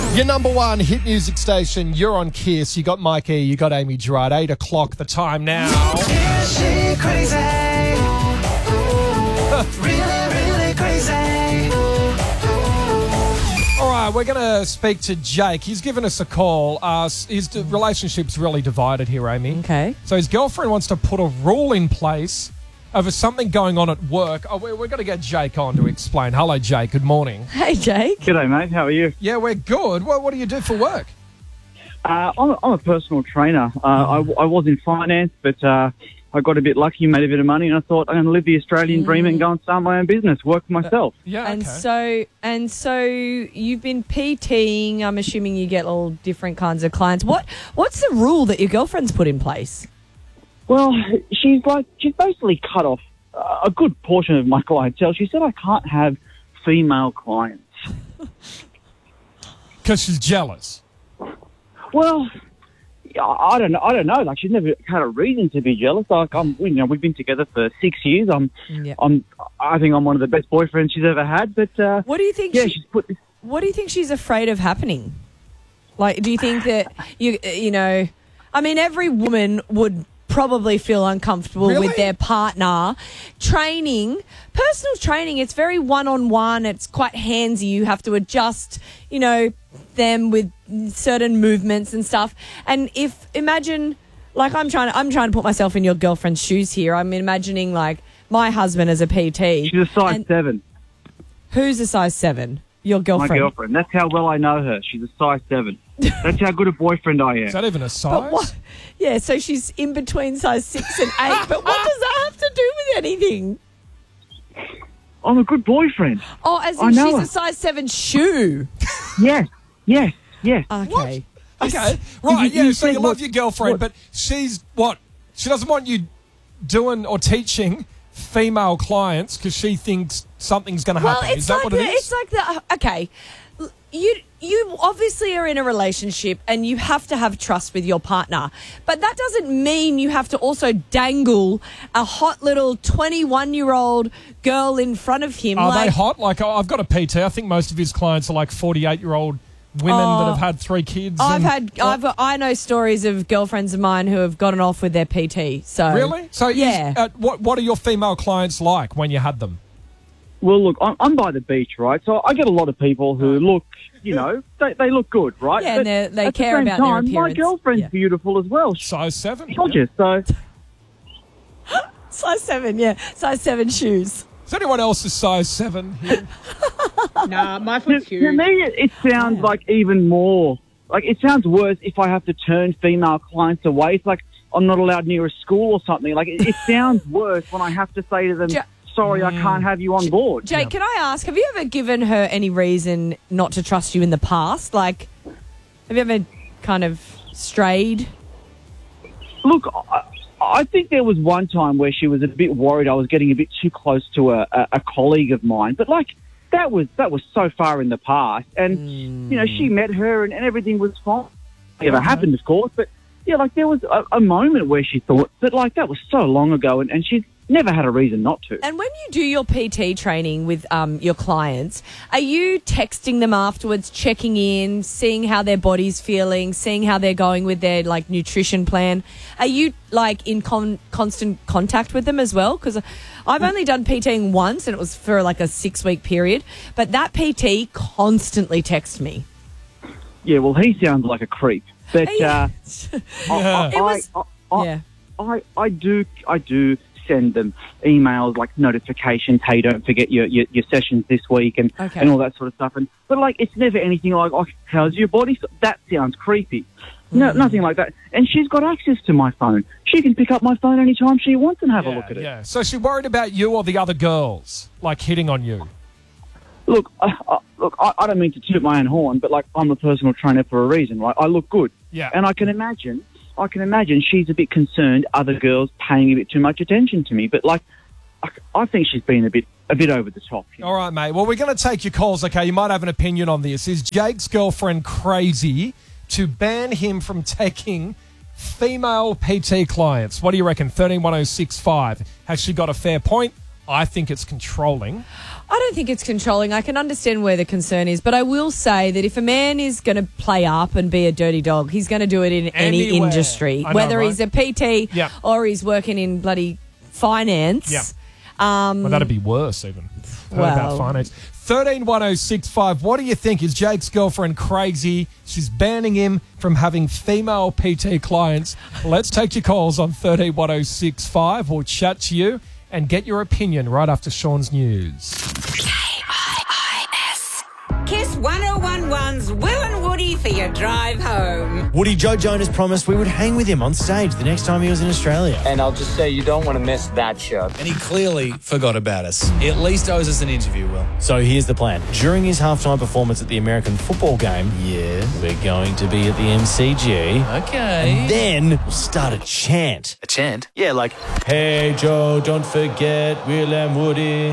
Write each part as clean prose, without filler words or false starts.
Your number one hit music station, you're on Kiss. You got Mike E, you got Amy Gerard. 8 o'clock the time now. Is she crazy? Really crazy. All right, we're going to speak to Jake. He's given us a call. His relationship's really divided here, Amy. Okay. So his girlfriend wants to put a rule in place over something going on at work. Oh, we're going to get Jake on to explain. Hello, Jake. Good morning. Hey, Jake. G'day, mate. How are you? Yeah, we're good. What do you do for work? I'm a personal trainer. I was in finance, but I got a bit lucky, made a bit of money, and I thought I'm going to live the Australian dream and go and start my own business, work for myself. Yeah, And okay. so you've been PTing. I'm assuming you get all different kinds of clients. What's the rule that your girlfriend's put in place? Well, she's basically cut off a good portion of my clientele. She said I can't have female clients. Because she's jealous. Well, I don't know. Like, she's never had a reason to be jealous. Like, we've been together for 6 years. I think I'm one of the best boyfriends she's ever had. But What do you think? yeah, she's put this. What do you think she's afraid of happening? Like, do you think that you know? I mean, every woman would probably feel uncomfortable Really? with their partner personal training. It's very one-on-one. It's quite handsy. You have to adjust, them with certain movements and stuff. And imagine, like, I'm trying to put myself in your girlfriend's shoes here. I'm imagining, like, my husband as a PT. She's a size 7. Who's a size 7? Your girlfriend. My girlfriend. That's how well I know her. She's a size 7. That's how good a boyfriend I Is am. that even a But size? what? Yeah, so she's in between size 6 and 8. But what does that have to do with anything? I'm a good boyfriend. Oh, as I in know she's her. a size 7 shoe. Yes. Okay. Okay, right, You yeah, so said you love what- your girlfriend, what- but she's what? She doesn't want you doing or teaching female clients because she thinks something's going to Well, happen. it's Is that like what it is? it's like the okay. You obviously are in a relationship and you have to have trust with your partner. But that doesn't mean you have to also dangle a hot little 21-year-old girl in front of him. Are they hot? Like, I've got a PT. I think most of his clients are like 48-year-old women that have had 3 kids. I know stories of girlfriends of mine who have gotten off with their PT. So Really? So yeah. what are your female clients like when you had them? Well, look, I'm by the beach, right? So I get a lot of people who look, they look good, right? Yeah, and they at care the same about their time, appearance. My girlfriend's Yeah. beautiful as well. She's Size 7? gorgeous, so... Size 7, yeah. Size 7 shoes. Is anyone else a size 7 here? Nah, my foot's To huge. me, it sounds like even more... Like, it sounds worse if I have to turn female clients away. It's like I'm not allowed near a school or something. Like, it sounds worse when I have to say to them, sorry, I can't have you on board. Jake, can I ask, have you ever given her any reason not to trust you in the past? Like, have you ever kind of strayed? Look, I think there was one time where she was a bit worried I was getting a bit too close to a colleague of mine. But, like, that was so far in the past. And, she met her and everything was fine. It never happened, of course. But, yeah, like, there was a moment where she thought that, like, that was so long ago and she's never had a reason not to. And when you do your PT training with your clients, are you texting them afterwards, checking in, seeing how their body's feeling, seeing how they're going with their, like, nutrition plan? Are you, like, in constant contact with them as well? Because I've only done PTing once and it was for, like, a 6-week period. But that PT constantly texts me. Yeah, well, he sounds like a creep. But Yeah. I do send them emails like notifications. Hey, don't forget your sessions this week and all that sort of stuff. But like, it's never anything like, oh, how's your body? That sounds creepy. No, nothing like that. And she's got access to my phone. She can pick up my phone anytime she wants and have a look at it. Yeah. So she worried about you or the other girls, like hitting on you? Look, I don't mean to toot my own horn, but like, I'm a personal trainer for a reason, right? I look good. Yeah. And I can imagine she's a bit concerned other girls paying a bit too much attention to me. But like, I think she's been a bit over the top. All right, mate. Well, we're going to take your calls, okay? You might have an opinion on this. Is Jake's girlfriend crazy to ban him from taking female PT clients? What do you reckon? 131065. Has she got a fair point? I think it's controlling. I don't think it's controlling. I can understand where the concern is, but I will say that if a man is going to play up and be a dirty dog, he's going to do it in any Anywhere. industry, I know, whether right? he's a PT Yeah. or he's working in bloody finance. Yeah. Well, that'd be worse even. Heard about Well. finance. 131065. What do you think? Is Jake's girlfriend crazy? She's banning him from having female PT clients. Let's take your calls on 131065. We'll chat to you and get your opinion right after Sean's news. Kiss 1011's Will and Woody for your drive home. Woody Joe Jonas promised we would hang with him on stage the next time he was in Australia. And I'll just say you don't want to miss that show. And he clearly forgot about us. He at least owes us an interview, Will. So here's the plan. During his halftime performance at the American football game, we're going to be at the MCG. Okay. And then we'll start a chant. A chant? Yeah, like, hey Joe, don't forget Will and Woody.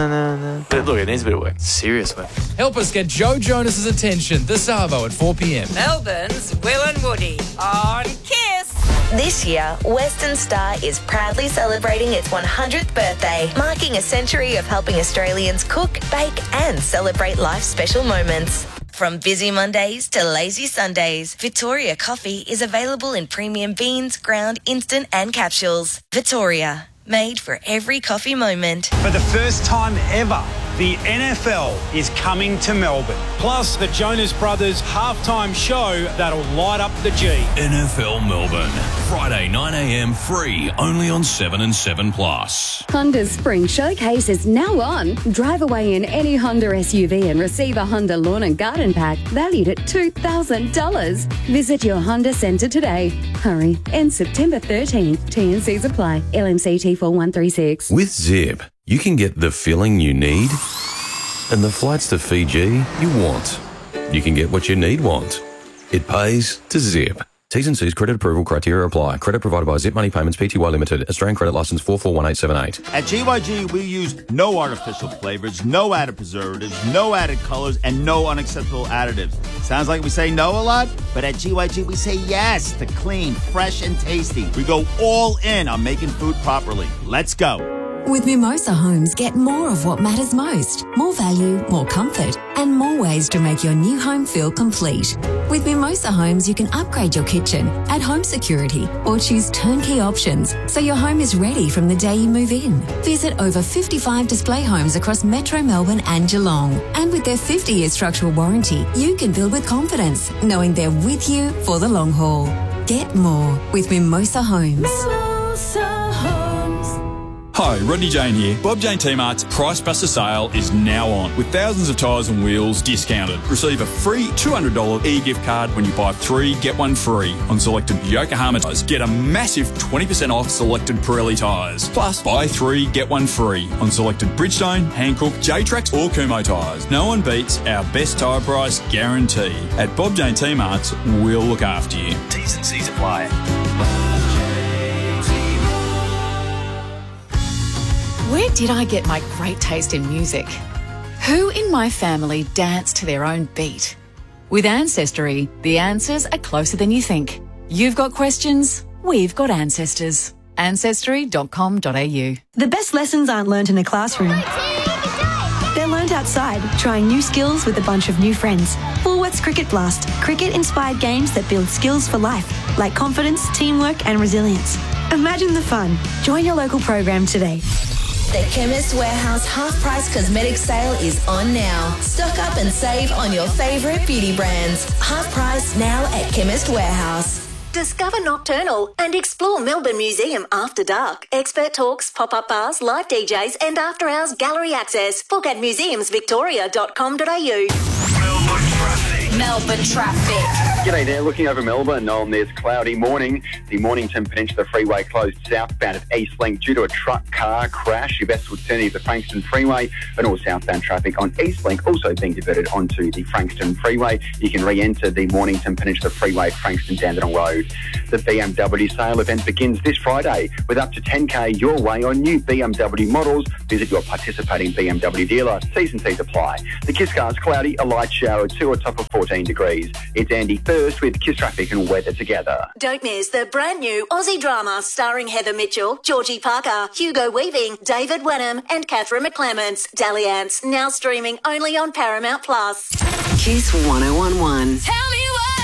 But look, it needs a bit of work. Serious work. Help us get Joe Jonas's attention this Arvo at 4 p.m. Melbourne's Will and Woody on Kiss. This year, Western Star is proudly celebrating its 100th birthday, marking a century of helping Australians cook, bake and celebrate life's special moments. From busy Mondays to lazy Sundays, Victoria coffee is available in premium beans, ground, instant and capsules. Victoria, made for every coffee moment. For the first time ever, the NFL is coming to Melbourne. Plus, the Jonas Brothers halftime show that'll light up the G. NFL Melbourne, Friday 9 a.m. free, only on 7 and 7 Plus. Honda's Spring Showcase is now on. Drive away in any Honda SUV and receive a Honda Lawn and Garden Pack valued at $2,000. Visit your Honda Centre today. Hurry. End September 13th. T&Cs apply. LMCT 4136. With Zip, you can get the filling you need and the flights to Fiji you want. You can get what you want. It pays to Zip. T's and C's credit approval criteria apply. Credit provided by Zip Money Payments Pty Limited. Australian credit license 441878. At GYG, we use no artificial flavors, no added preservatives, no added colors, and no unacceptable additives. Sounds like we say no a lot, but at GYG, we say yes to clean, fresh, and tasty. We go all in on making food properly. Let's go. With Mimosa Homes, get more of what matters most. More value, more comfort, and more ways to make your new home feel complete. With Mimosa Homes, you can upgrade your kitchen, add home security, or choose turnkey options so your home is ready from the day you move in. Visit over 55 display homes across Metro Melbourne and Geelong. And with their 50-year structural warranty, you can build with confidence, knowing they're with you for the long haul. Get more with Mimosa Homes. Mimosa Homes. Hi, Rodney Jane here. Bob Jane T-Mart's Price Buster sale is now on with thousands of tyres and wheels discounted. Receive a free $200 e-gift card when you buy 3, get 1 free on selected Yokohama tyres. Get a massive 20% off selected Pirelli tyres. Plus, buy 3, get 1 free on selected Bridgestone, Hankook, J-Trax or Kumho tyres. No one beats our best tyre price guarantee. At Bob Jane T-Mart's, we'll look after you. T's and C's apply. Where did I get my great taste in music? Who in my family danced to their own beat? With Ancestry, the answers are closer than you think. You've got questions, we've got ancestors. Ancestry.com.au. The best lessons aren't learnt in a classroom. They're learnt outside, trying new skills with a bunch of new friends. Woolworths Cricket Blast, cricket-inspired games that build skills for life, like confidence, teamwork and resilience. Imagine the fun. Join your local program today. The Chemist Warehouse half-price cosmetic sale is on now. Stock up and save on your favourite beauty brands. Half price now at Chemist Warehouse. Discover Nocturnal and explore Melbourne Museum after dark. Expert talks, pop-up bars, live DJs and after-hours gallery access. Book at museumsvictoria.com.au. Melbourne traffic. G'day there, looking over Melbourne on this cloudy morning. The Mornington Peninsula Freeway closed southbound at East Link due to a truck car crash. Your best alternative the Frankston Freeway and all southbound traffic on East Link also being diverted onto the Frankston Freeway. You can re-enter the Mornington Peninsula Freeway at Frankston Dandenong Road. The BMW sale event begins this Friday with up to 10k your way on new BMW models. Visit your participating BMW dealer. T's and C's apply. The Kiss Car's cloudy, a light shower, 2 on top of 4 14 degrees. It's Andy Thirst with Kiss Traffic and weather together. Don't miss the brand new Aussie drama starring Heather Mitchell, Georgie Parker, Hugo Weaving, David Wenham and Catherine McClements. Dalliance, now streaming only on Paramount+. Kiss 1011. Tell me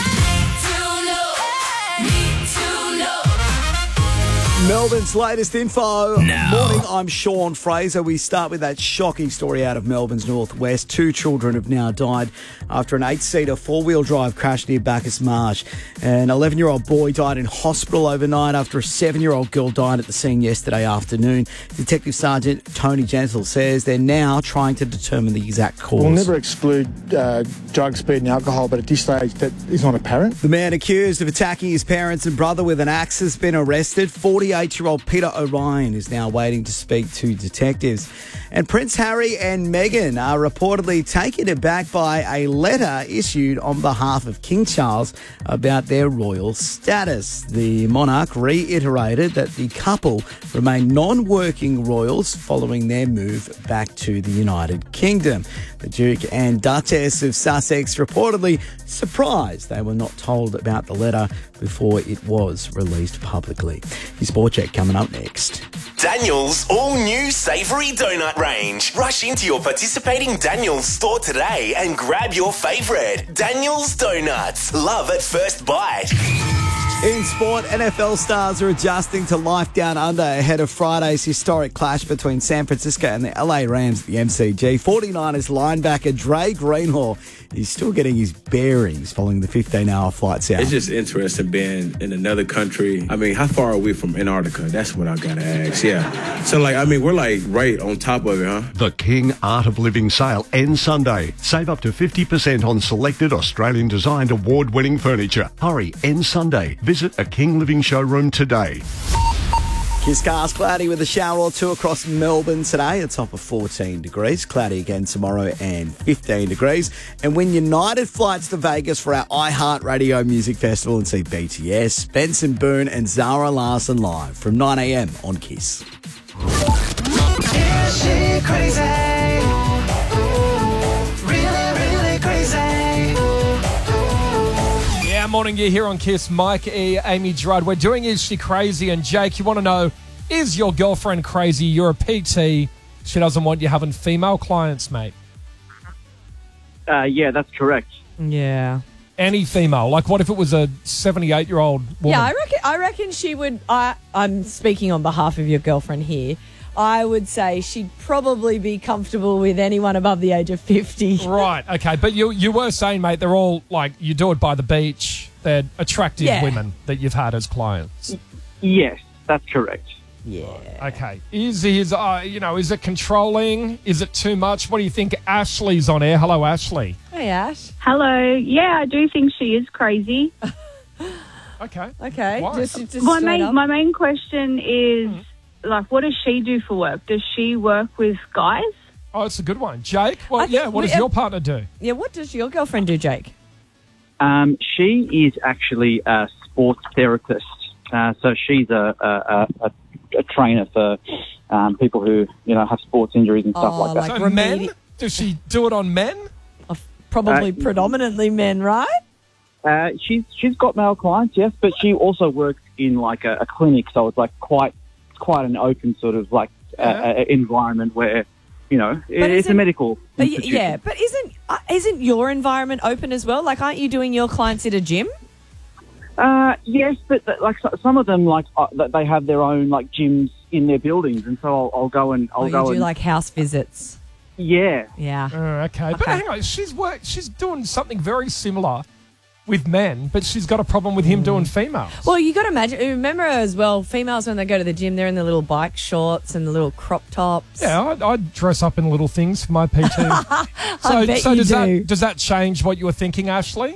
Melbourne's latest info. Morning, I'm Sean Fraser. We start with that shocking story out of Melbourne's northwest. 2 children have now died after an 8-seater four-wheel drive crash near Bacchus Marsh. An 11-year-old boy died in hospital overnight after a 7-year-old girl died at the scene yesterday afternoon. Detective Sergeant Tony Gentle says they're now trying to determine the exact cause. We'll never exclude drug, speed and alcohol, but at this stage that is not apparent. The man accused of attacking his parents and brother with an axe has been arrested. 48-year-old Peter O'Ryan is now waiting to speak to detectives. And Prince Harry and Meghan are reportedly taken aback by a letter issued on behalf of King Charles about their royal status. The monarch reiterated that the couple remain non-working royals following their move back to the United Kingdom. The Duke and Duchess of Sussex reportedly surprised they were not told about the letter before it was released publicly. Your Sport Check coming up next. Daniel's all-new savoury donut range. Rush into your participating Daniel's store today and grab your favourite. Daniel's Donuts. Love at first bite. In sport, NFL stars are adjusting to life down under ahead of Friday's historic clash between San Francisco and the LA Rams at the MCG. 49ers linebacker Dre Greenlaw is still getting his bearings following the 15-hour flight south. It's just interesting being in another country. I mean, how far are we from Antarctica? That's what I gotta ask, yeah. So, we're right on top of it, huh? The King Art of Living sale ends Sunday. Save up to 50% on selected Australian-designed award-winning furniture. Hurry, ends Sunday. Visit a King Living showroom today. Kiss cars cloudy with a shower or two across Melbourne today. A top of 14 degrees. Cloudy again tomorrow and 15 degrees. And win United flights to Vegas for our iHeartRadio Music Festival and see BTS, Benson Boone and Zara Larsson live from 9 a.m. on Kiss. Is she crazy? Really crazy? Yeah, morning, you're here on Kiss. Mike E, Amy Drudd. We're doing Is She Crazy? And Jake, you want to know, is your girlfriend crazy? You're a PT. She doesn't want you having female clients, mate. Yeah, that's correct. Yeah. Any female. Like, what if it was a 78-year-old woman? Yeah, I reckon she would. I'm speaking on behalf of your girlfriend here. I would say she'd probably be comfortable with anyone above the age of 50. Right, okay. But you were saying, mate, they're all, you do it by the beach. They're attractive women that you've had as clients. Yes, that's correct. Yeah. Okay. Is it controlling? Is it too much? What do you think? Ashley's on air. Hello, Ashley. Hey, Ash. Hello. Yeah, I do think she is crazy. Okay. Why? Just my main question is, what does she do for work? Does she work with guys? Oh, it's a good one. Jake? Well, what does your partner do? Yeah, what does your girlfriend do, Jake? She is actually a sports therapist. So she's a trainer for people who, have sports injuries and stuff like that. So men? Does she do it on men? Probably predominantly men, right? She's got male clients, yes, but she also works in a clinic, so it's quite an open sort of environment where it's a medical institution. Yeah, but isn't your environment open as well? Aren't you doing your clients at a gym? Yes, but some of them they have their own gyms in their buildings, and so I'll go and do house visits. Yeah. Okay. But hang on, she's doing something very similar with men, but she's got a problem with him doing females. Well, you got to imagine. Remember as well, females when they go to the gym, they're in the little bike shorts and the little crop tops. Yeah, I'd dress up in little things for my PT. Does that change what you were thinking, Ashley?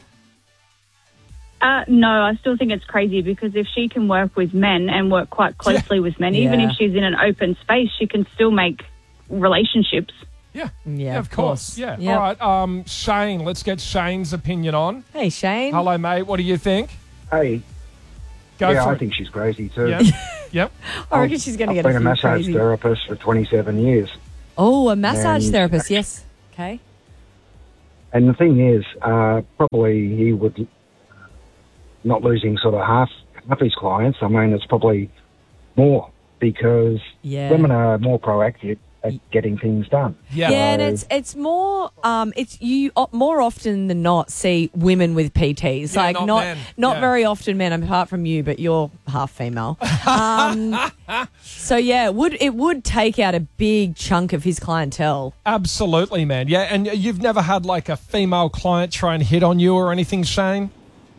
No, I still think it's crazy because if she can work with men and work quite closely with men, even if she's in an open space, she can still make relationships. Yeah, of course. Yeah. Yep. All right, Shane, let's get Shane's opinion on. Hey, Shane. Hello, mate. What do you think? Hey. Go for it. I think she's crazy too. Yep. I reckon she's going to get I've been a massage therapist for 27 years. Oh, a massage therapist, yes. Okay. And the thing is, probably he would not losing sort of half his clients. I mean, it's probably more because women are more proactive at getting things done. Yeah, and it's more it's you more often than not see women with PTs. Yeah, like not very often men, apart from you, but you're half female. So yeah, it would take out a big chunk of his clientele. Absolutely, man. Yeah, and you've never had like a female client try and hit on you or anything, Shane?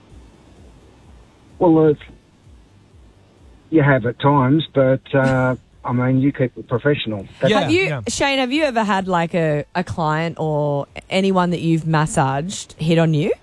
Well, you have at times, but I mean, you keep it professional. Shane, have you ever had like a client or anyone that you've massaged hit on you?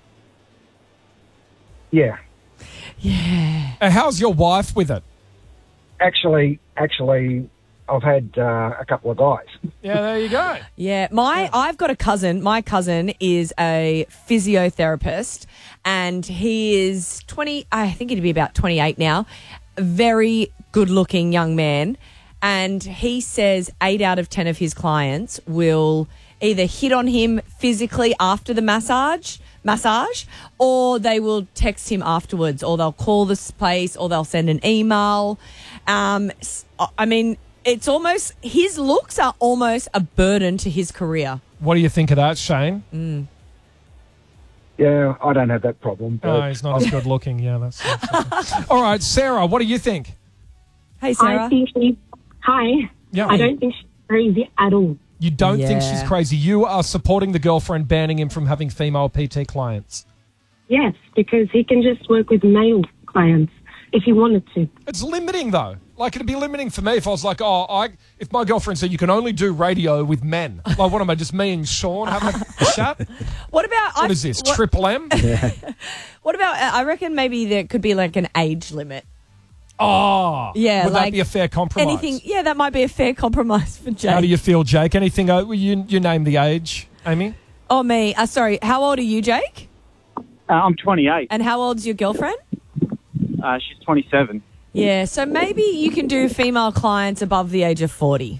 Yeah. Yeah. And how's your wife with it? Actually, I've had a couple of guys. Yeah, there you go. Yeah, I've got a cousin. My cousin is a physiotherapist, and he is 20. I think he'd be about 28 now. A very good-looking young man, and he says 8 out of 10 of his clients will either hit on him physically after the massage, or they will text him afterwards, or they'll call this place, or they'll send an email. I mean, it's almost, his looks are almost a burden to his career. What do you think of that, Shane? Yeah, I don't have that problem. But he's not as good looking. Yeah, that's all right. Sarah, what do you think? Hey, Sarah. I think I don't think she's crazy at all. You don't think she's crazy? You are supporting the girlfriend banning him from having female PT clients? Yes, because he can just work with male clients if he wanted to. It's limiting, though. Like, it'd be limiting for me if I was like, if my girlfriend said you can only do radio with men. Like, what am I, just me and Sean having a chat? What is this, Triple M? What about, I reckon maybe there could be like an age limit. Oh, yeah. Would that be a fair compromise? Yeah, that might be a fair compromise for Jake. How do you feel, Jake? Anything? You name the age, Amy? Oh, me. Sorry. How old are you, Jake? I'm 28. And how old's your girlfriend? She's 27. Yeah, so maybe you can do female clients above the age of 40.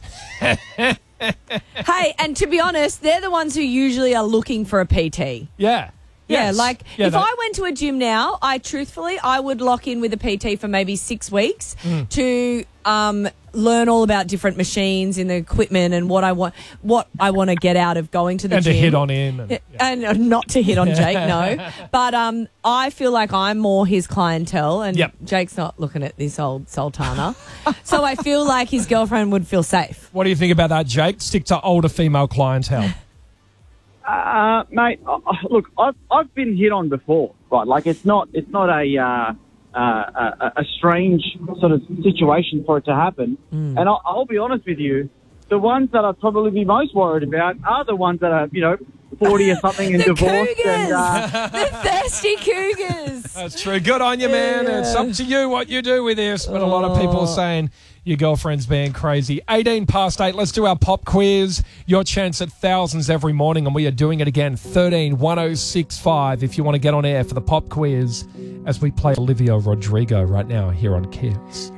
Hey, and to be honest, they're the ones who usually are looking for a PT. Yeah. Yeah, Yes. like Yeah, if I went to a gym now, I would lock in with a PT for maybe 6 weeks to learn all about different machines and the equipment and what I want to get out of going to the and gym. to hit on him. And not to hit on Jake, no. But I feel like I'm more his clientele, and Jake's not looking at this old sultana. So I feel like his girlfriend would feel safe. What do you think about that, Jake? Stick to older female clientele. Mate, look, I've been hit on before, right? Like it's not a strange sort of situation for it to happen. And I'll be honest with you, the ones that I'd probably be most worried about are the ones that are 40 or something and divorced. Cougars. The thirsty cougars. That's true. Good on you, man. It's up to you what you do with this. But a lot of people are saying your girlfriend's being crazy. 8:18. Let's do our pop quiz. Your chance at thousands every morning, and we are doing it again. 13-1065 if you want to get on air for the pop quiz as we play Olivia Rodrigo right now here on Kiss.